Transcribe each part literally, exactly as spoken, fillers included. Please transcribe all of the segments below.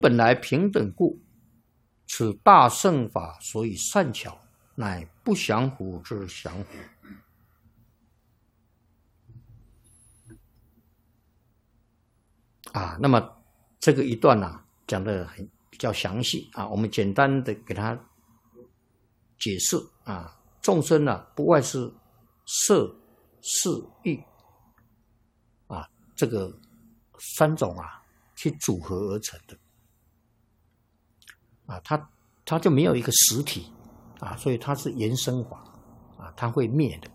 本来平等故，此大圣法所以善巧，乃不降伏之降伏。啊，那么这个一段呢、啊，讲的很比较详细啊，我们简单的给他解释啊，众生呢、啊，不外是色、识、欲啊，这个三种啊，去组合而成的啊，它它就没有一个实体啊，所以它是缘生法啊，它会灭的。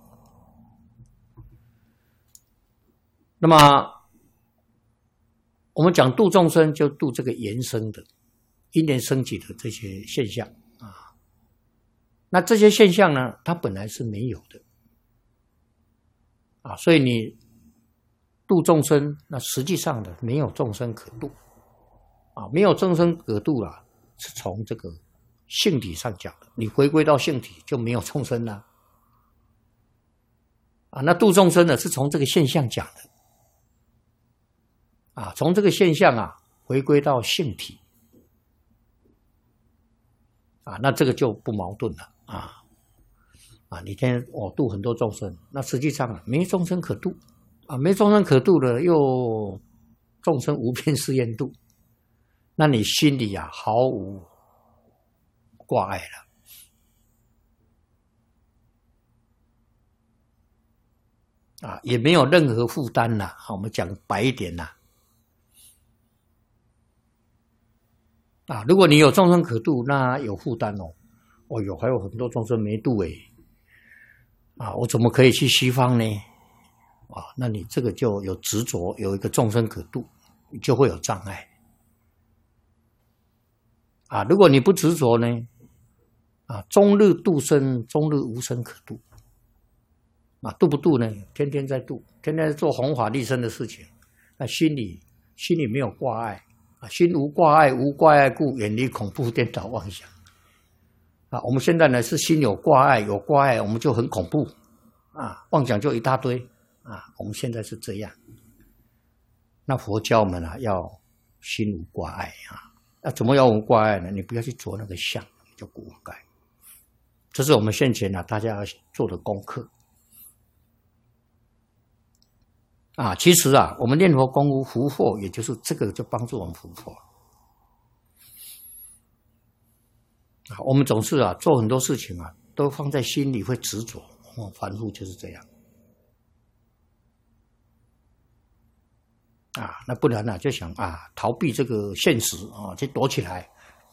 那么我们讲度众生，就度这个缘生的、因缘生起的这些现象啊。那这些现象呢，它本来是没有的啊，所以你度众生，那实际上的没有众生可度啊，没有众生可度了，是从这个性体上讲的。你回归到性体，就没有众生了啊。那度众生呢，是从这个现象讲的。啊，从这个现象啊，回归到性体，啊，那这个就不矛盾了啊！啊，你天我度很多众生，那实际上啊，没众生可度啊，没众生可度的，又众生无边誓愿度，那你心里啊毫无挂碍了啊，也没有任何负担了。我们讲白一点啦。啊，如果你有众生可度，那有负担哦。哦哟，还有很多众生没度诶，啊，我怎么可以去西方呢？啊，那你这个就有执着，有一个众生可度，你就会有障碍。啊，如果你不执着呢，啊，终日度生，终日无生可度。啊，度不度呢？天天在度，天天在做弘法利生的事情，那心里心里没有挂碍。啊，心无挂碍，无挂碍故，远离恐怖颠倒妄想。啊，我们现在呢是心有挂碍，有挂碍我们就很恐怖，啊，妄想就一大堆，啊，我们现在是这样。那佛教我们啊要心无挂碍啊，那怎么要无挂碍呢？你不要去着那个相，就不挂碍。这是我们现前啊大家要做的功课。啊，其实啊，我们念佛功夫福祸，也就是这个就帮助我们福祸。啊，我们总是啊做很多事情啊，都放在心里会执着，哦，凡夫就是这样。啊，那不然呢、啊，就想啊逃避这个现实啊，去躲起来。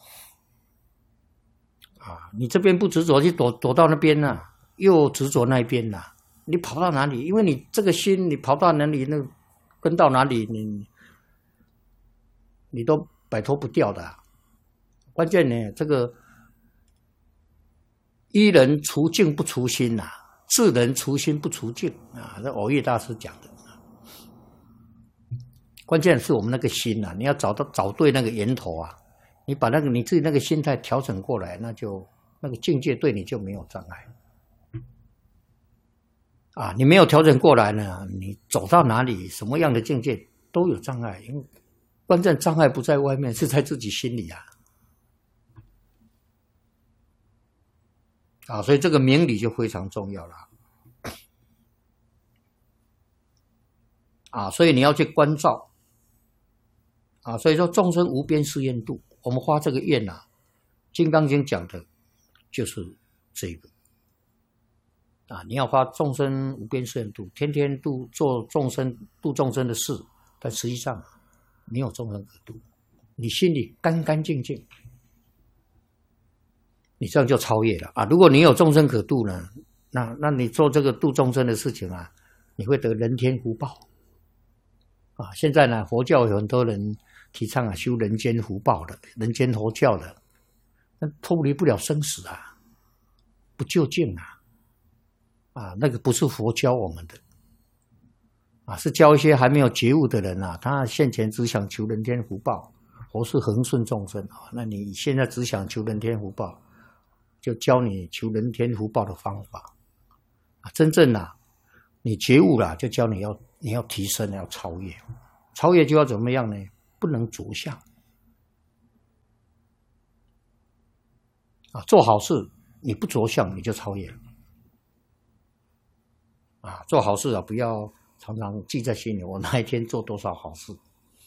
啊，你这边不执着，去躲躲到那边呢、啊，又执着那边呢、啊。你跑到哪里？因为你这个心，你跑到哪里，那跟到哪里，你你都摆脱不掉的、啊。关键呢，这个依人除境不除心呐、啊，治人除心不除境啊，这藕益大师讲的。关键是我们那个心呐、啊，你要找到找对那个源头啊，你把那个你自己那个心态调整过来，那就那个境界对你就没有障碍。啊，你没有调整过来呢，你走到哪里，什么样的境界都有障碍，因为关键障碍不在外面，是在自己心里啊。啊，所以这个明理就非常重要了。啊，所以你要去关照。啊，所以说众生无边誓愿度，我们发这个愿啊，《金刚经》讲的就是这个。啊，你要发众生无边誓愿度，天天度做众生度众生的事，但实际上没有众生可度，你心里干干净净，你这样就超越了啊！如果你有众生可度呢，那那你做这个度众生的事情啊，你会得人天福报啊！现在呢，佛教有很多人提倡啊，修人间福报的，人间佛教的，那脱离不了生死啊，不究竟啊！啊，那个不是佛教我们的，啊，是教一些还没有觉悟的人啊，他现前只想求人天福报，佛是恒顺众生啊。那你现在只想求人天福报，就教你求人天福报的方法啊。真正啊，你觉悟了，就教你要你要提升，要超越，超越就要怎么样呢？不能着相啊，做好事你不着相，你就超越了。啊，做好事啊，不要常常记在心里，我那一天做多少好事。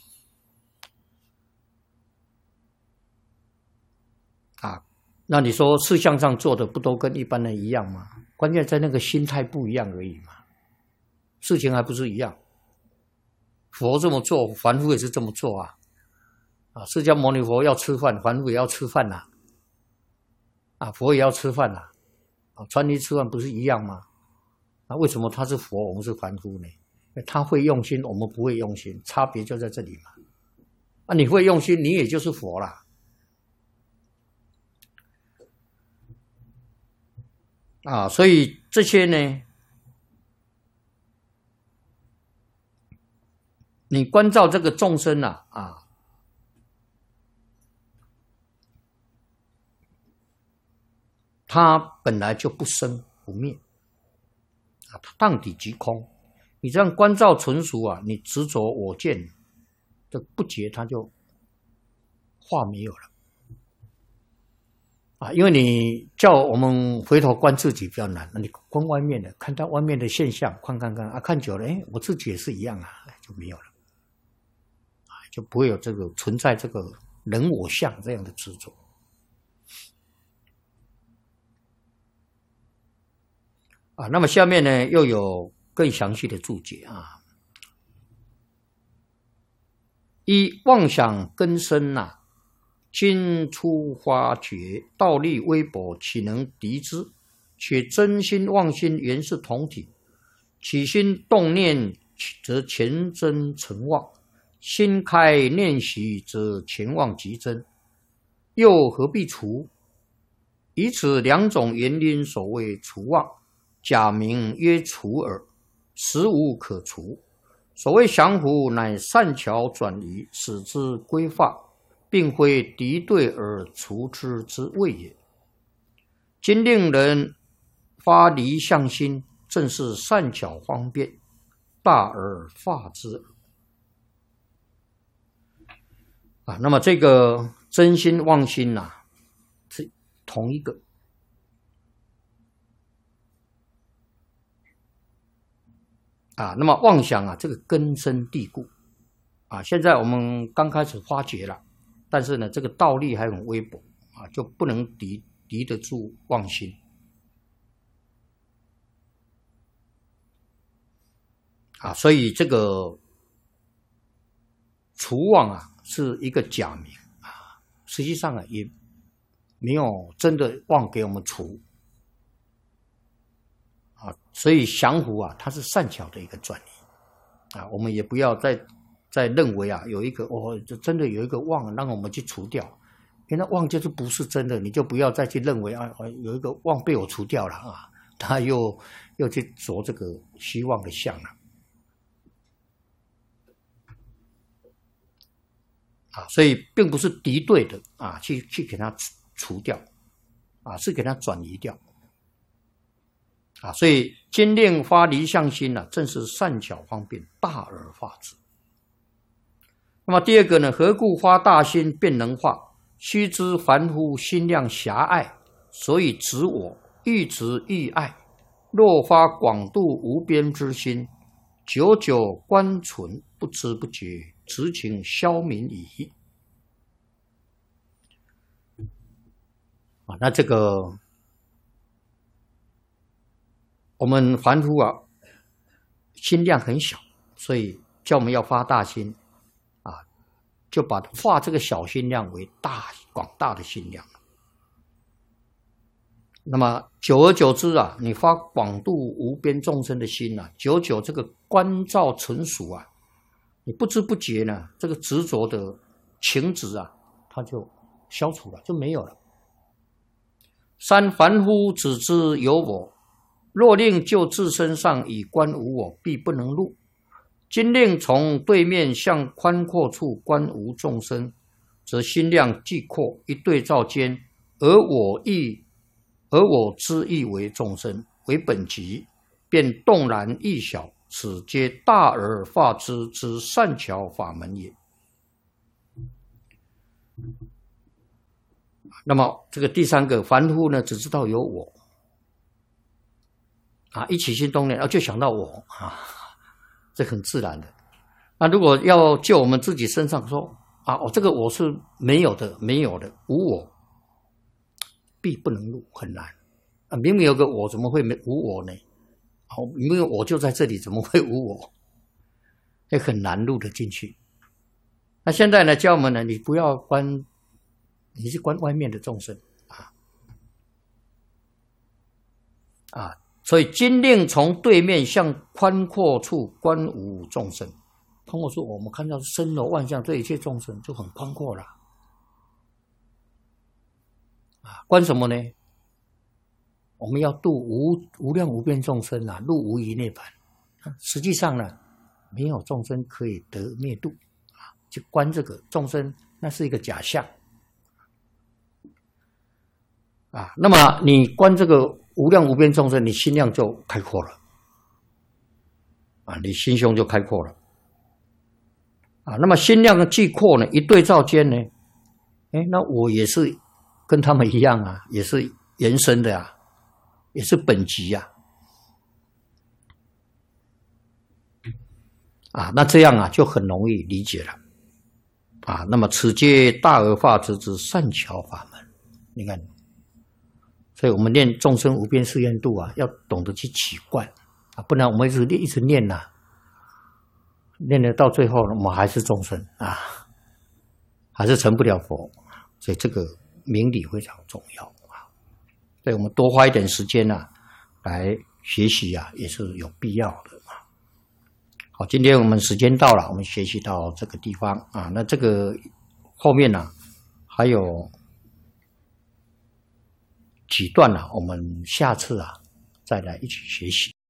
啊，那你说事项上做的不都跟一般人一样吗？关键在那个心态不一样而已嘛，事情还不是一样。佛这么做，凡夫也是这么做啊。啊，释迦牟尼佛要吃饭，凡夫也要吃饭呐、啊。啊，佛也要吃饭呐、啊。啊，穿衣吃饭不是一样吗？那、啊、为什么他是佛，我们是凡夫呢？他会用心，我们不会用心，差别就在这里嘛。啊，你会用心，你也就是佛啦。啊，所以这些呢，你关照这个众生啊，啊，他本来就不生不灭，啊，荡底即空。你这样关照纯熟啊，你执着我见，这不觉他就化没有了。啊，因为你叫我们回头观自己比较难，你观外面的，看到外面的现象，看看看啊，看久了，哎，我自己也是一样啊，就没有了，啊，就不会有这个存在这个人我相这样的执着。啊，那么下面呢又有更详细的注解啊。一妄想根深呐、啊。今初发觉道力微薄，岂能敌之？且真心妄心原是同体，起心动念则前真成妄，心开念习则前妄即真，又何必除？以此两种原因，所谓除妄，假名曰除耳，实无可除。所谓降伏，乃善巧转移，使之归化，并非敌对而除之之谓也。今令人发离相心，正是善巧方便，大而化之。啊，那么这个真心妄心呐、啊，是同一个。啊，那么妄想啊，这个根深蒂固啊，现在我们刚开始发觉了。但是呢，这个道力还很微薄啊，就不能敌敌得住妄心啊，所以这个除妄啊是一个假名啊，实际上啊也没有真的妄给我们除啊，所以降伏啊，它是善巧的一个转移啊，我们也不要再。再认为啊，有一个哦，真的有一个妄，让我们去除掉。因为那妄就是不是真的，你就不要再去认为啊，有一个妄被我除掉了啊，他又又去着这个虚妄的相了啊，所以并不是敌对的啊，去去给它除掉啊，是给它转移掉啊，所以今令发离相心呢、啊，正是善巧方便，大而化之。那么第二个呢，何故发大心便能化？须知凡夫心量狭隘，所以执我，欲执欲爱。若发广度无边之心，久久关存，不知不觉，直情消泯矣。啊，那这个我们凡夫啊，心量很小，所以叫我们要发大心。就把化这个小心量为大广大的心量，那么久而久之啊，你发广度无边众生的心啊，久久这个关照纯熟啊，你不知不觉呢，这个执着的情执啊，它就消除了，就没有了。三凡夫只知有我，若令就自身上以观无我，必不能入。今令从对面向宽阔处观无众生，则心量既阔，一对照间，而我亦而我之亦为众生，为本极，便动然亦小，此皆大而化之之善巧法门也。 那么这个第三个凡夫呢，只知道有我啊，一起心动念，啊就想到我啊，这很自然的。那如果要就我们自己身上说啊，我、哦、这个我是没有的，没有的，无我，必不能入，很难啊。明明有个我，怎么会没无我呢？好、哦，明明我就在这里，怎么会无我？也很难入得进去。那现在呢，教我们呢，你不要观，你是观外面的众生啊啊，所以今令从对面向宽阔处观无众生。宽阔处，我们看到身罗万象，这一切众生就很宽阔了啊。观什么呢？我们要度无无量无边众生啊，入无余涅槃。实际上呢，没有众生可以得灭度啊，去观这个众生，那是一个假象啊。那么你观这个无量无边众生，你心量就开阔了啊，你心胸就开阔了啊。那么心量既阔呢，一对照间呢，哎，那我也是跟他们一样啊，也是原生的啊。也是本级呀、啊，啊，那这样啊就很容易理解了，啊，那么此皆大而化之之善巧法门，你看，所以我们念众生无边誓愿度啊，要懂得去起观啊，不然我们一直念一直念呐、啊，念了到最后我们还是众生啊，还是成不了佛，所以这个明理非常重要。所以我们多花一点时间啊，来学习啊，也是有必要的啊。好，今天我们时间到了，我们学习到这个地方啊。那这个后面呢、啊，还有几段呢、啊，我们下次啊再来一起学习。